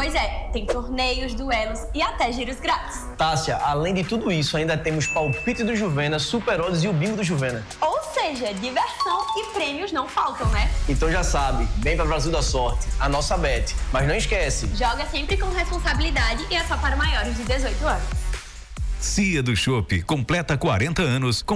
Pois é, tem torneios, duelos e até giros grátis. Tássia, além de tudo isso, ainda temos palpite do Juvena, Super Odds e o bingo do Juvena. Ou seja, diversão e prêmios não faltam, né? Então já sabe, vem para Brasil da Sorte, a nossa bet. Mas não esquece, joga sempre com responsabilidade e é só para maiores de 18 anos. Cia do Chopp completa 40 anos com